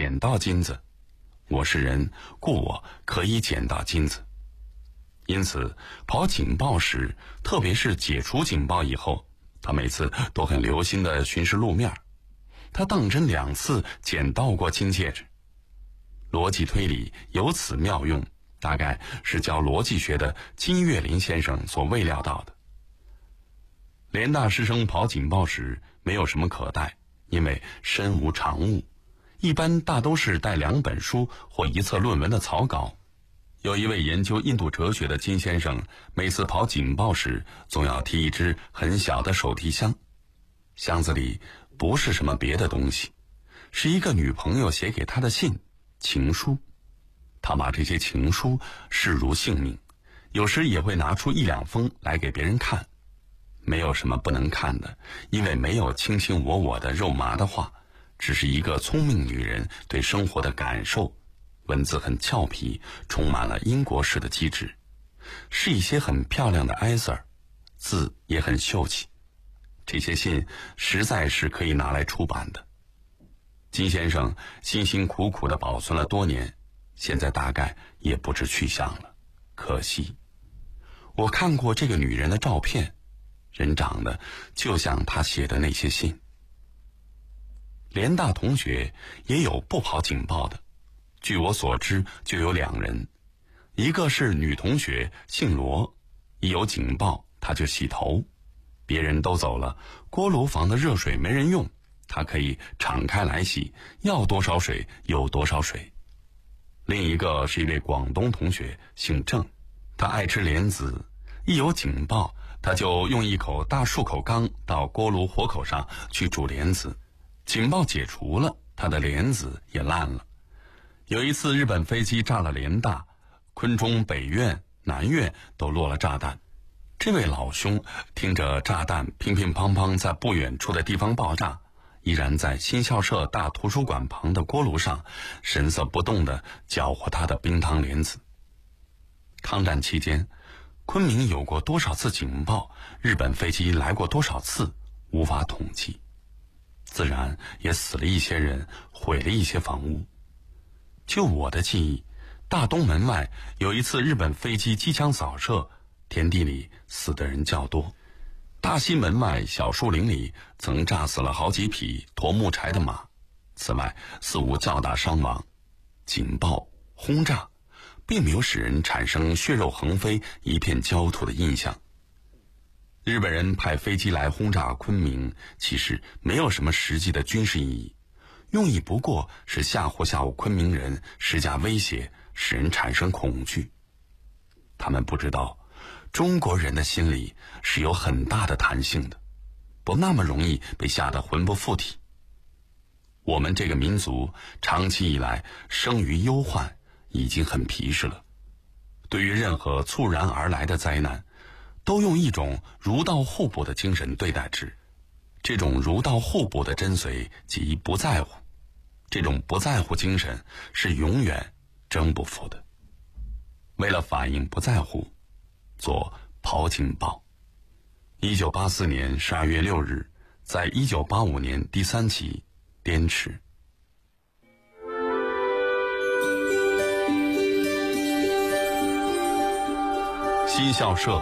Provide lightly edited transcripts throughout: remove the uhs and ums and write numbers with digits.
捡到金子。我是人，故我可以捡到金子。因此，跑警报时，特别是解除警报以后，他每次都很留心地巡视路面。他当真2次捡到过金戒指。逻辑推理有此妙用，大概是教逻辑学的金岳霖先生所未料到的。联大师生跑警报时没有什么可带，因为身无长物，一般大都是带2本书或1册论文的草稿。有一位研究印度哲学的金先生，每次跑警报时总要提一只很小的手提箱，箱子里不是什么别的东西，是一个女朋友写给他的信，情书。他把这些情书视如性命，有时也会拿出1、2封来给别人看。没有什么不能看的，因为没有卿卿我我的肉麻的话，只是一个聪明女人对生活的感受。文字很俏皮，充满了英国式的机智，是一些很漂亮的挨字儿，字也很秀气。这些信实在是可以拿来出版的。金先生辛辛苦苦地保存了多年，现在大概也不知去向了，可惜。我看过这个女人的照片，人长得就像她写的那些信。联大同学也有不跑警报的，据我所知就有2人，一个是女同学，姓罗，一有警报她就洗头，别人都走了，锅炉房的热水没人用，她可以敞开来洗，要多少水有多少水。另一个是一位广东同学，姓郑，他爱吃莲子，一有警报他就用一口大漱口缸到锅炉火口上去煮莲子，警报解除了，他的莲子也烂了。有一次日本飞机炸了联大，昆中北院、南院都落了炸弹。这位老兄听着炸弹乒乒乓乓在不远处的地方爆炸，依然在新校舍大图书馆旁的锅炉上神色不动地搅和他的冰糖莲子。抗战期间，昆明有过多少次警报，日本飞机来过多少次，无法统计。自然也死了一些人，毁了一些房屋。就我的记忆，大东门外有一次日本飞机机枪扫射，田地里死的人较多。大西门外小树林里曾炸死了好几匹驮木柴的马，此外似无较大伤亡。警报、轰炸并没有使人产生血肉横飞、一片焦土的印象。日本人派飞机来轰炸昆明，其实没有什么实际的军事意义，用意不过是吓唬昆明人，施加威胁，使人产生恐惧。他们不知道，中国人的心里是有很大的弹性的，不那么容易被吓得魂不附体。我们这个民族长期以来生于忧患，已经很皮实了，对于任何猝然而来的灾难，都用一种如到互补的精神对待之。这种如到互补的真髓即不在乎，这种不在乎精神是永远征不服的。为了反映不在乎，做跑警报。1984年12月6日，在1985年第3期滇池。新校舍。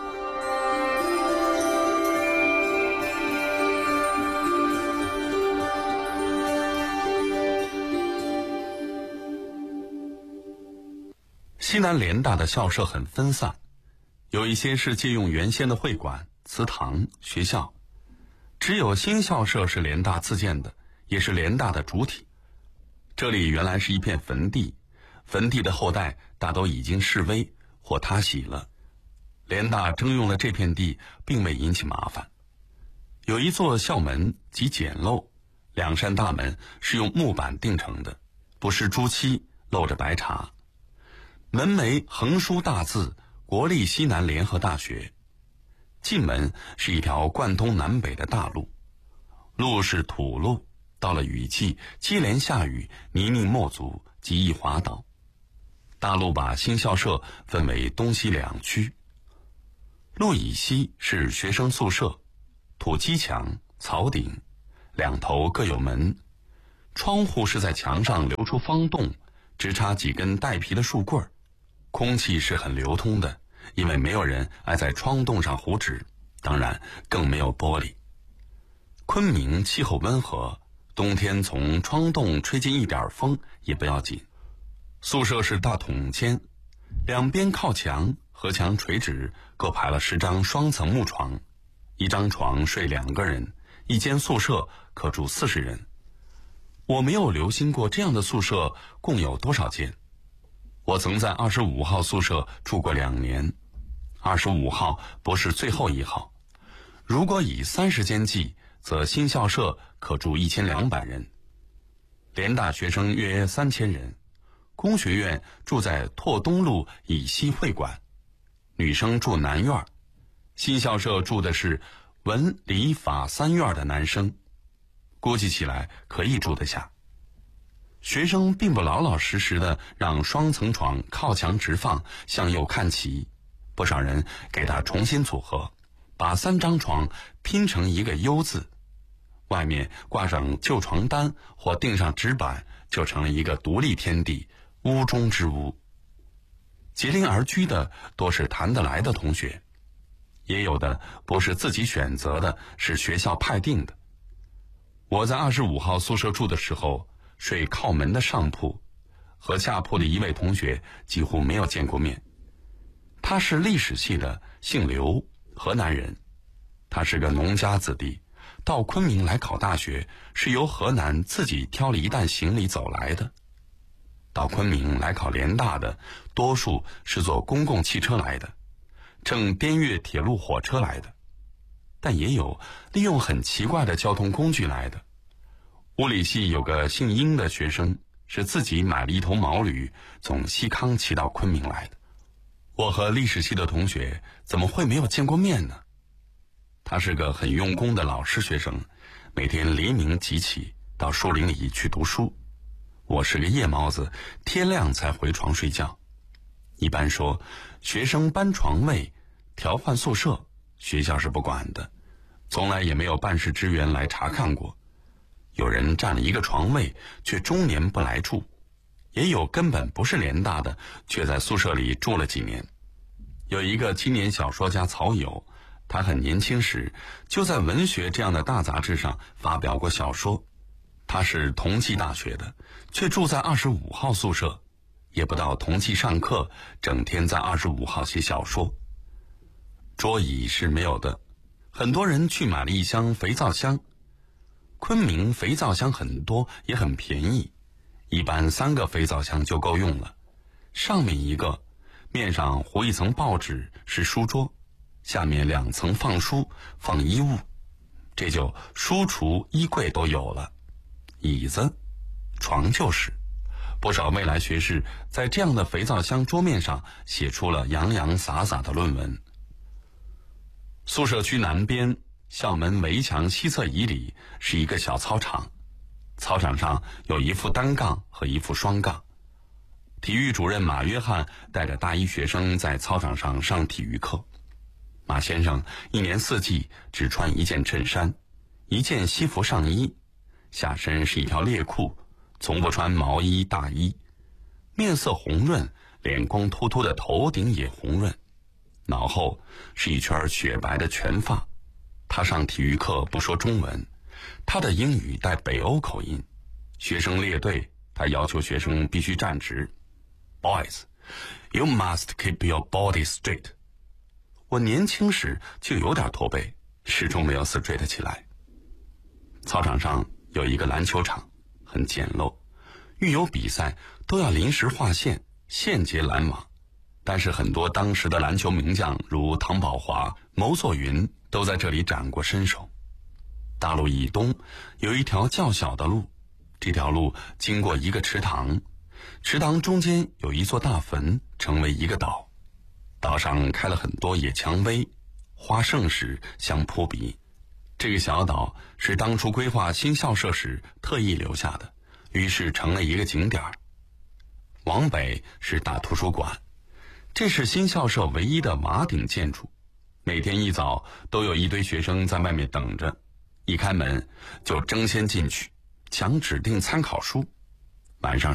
西南联大的校舍很分散，有一些是借用原先的会馆、祠堂、学校，只有新校舍是联大自建的，也是联大的主体。这里原来是一片坟地，坟地的后代大都已经示威或塌洗了。联大征用了这片地，并未引起麻烦。有一座校门极简陋，2扇大门是用木板钉成的，不施朱漆，露着白茶。门楣横书大字国立西南联合大学。进门是一条贯通南北的大路，路是土路，到了雨季接连下雨，泥泞没足，极易滑倒。大路把新校舍分为东西2区。路以西是学生宿舍，土基墙、草顶，2头各有门。 窗户是在墙上留出方洞，直插几根带皮的树棍儿，空气是很流通的，因为没有人爱在窗洞上糊纸，当然更没有玻璃。昆明气候温和，冬天从窗洞吹进一点风也不要紧。宿舍是大筒间，两边靠墙，和墙垂直，各排了10张双层木床，一张床睡2个人，一间宿舍可住40人。我没有留心过这样的宿舍共有多少间。我曾在25号宿舍住过2年，25号不是最后1号。如果以30间计，则新校舍可住1200人，联大学生约3000人，工学院住在拓东路以西会馆，女生住南院，新校舍住的是文理法3院的男生，估计起来可以住得下。学生并不老老实实的让双层床靠墙直放，向右看齐，不少人给它重新组合，把3张床拼成一个 U 字，外面挂上旧床单或钉上纸板，就成了一个独立天地，屋中之屋。结邻而居的多是谈得来的同学，也有的不是自己选择的，是学校派定的。我在25号宿舍住的时候，睡靠门的上铺，和下铺的一位同学几乎没有见过面。他是历史系的，姓刘，河南人。他是个农家子弟，到昆明来考大学是由河南自己挑了一担行李走来的。到昆明来考联大的多数是坐公共汽车来的，乘滇越铁路火车来的，但也有利用很奇怪的交通工具来的。物理系有个姓殷的学生，是自己买了一头毛驴，从西康骑到昆明来的。我和历史系的同学怎么会没有见过面呢？他是个很用功的老实学生，每天黎明即起到树林里去读书。我是个夜猫子，天亮才回床睡觉。一般说，学生搬床位、调换宿舍，学校是不管的，从来也没有办事支援来查看过。有人占了一个床位，却终年不来住，也有根本不是联大的，却在宿舍里住了几年。有一个青年小说家曹友，他很年轻时就在文学这样的大杂志上发表过小说。他是同济大学的，却住在25号宿舍，也不到同济上课，整天在25号写小说。桌椅是没有的，很多人去买了一箱肥皂箱。昆明肥皂箱很多，也很便宜，一般3个肥皂箱就够用了。上面一个，面上糊一层报纸是书桌，下面2层放书放衣物，这就书橱衣柜都有了。椅子床就是不少未来学士在这样的肥皂箱桌面上写出了洋洋洒洒的论文。宿舍区南边校门围墙西侧以里是一个小操场，操场上有一副单杠和一副双杠。体育主任马约翰带着大一学生在操场上上体育课。马先生一年4季只穿一件衬衫，一件西服上衣，下身是一条猎裤，从不穿毛衣大衣。面色红润，脸光秃秃的头顶也红润，脑后是一圈雪白的全发。他上体育课不说中文，他的英语带北欧口音。学生列队，他要求学生必须站直。Boys, you must keep your body straight. 我年轻时就有点驼背，始终没有 straight 起来。操场上有一个篮球场，很简陋，遇有比赛都要临时划线，现接篮网。但是很多当时的篮球名将，如唐宝华、牟作云，都在这里展过身手。大路以东有一条较小的路，这条路经过一个池塘，池塘中间有一座大坟，成为一个岛，岛上开了很多野蔷薇，花盛时相扑鼻。这个小岛是当初规划新校舍时特意留下的，于是成了一个景点。往北是大图书馆，这是新校舍唯一的瓦顶建筑，每天一早都有一堆学生在外面等着，一开门就争先进去， 抢指定参考书，晚上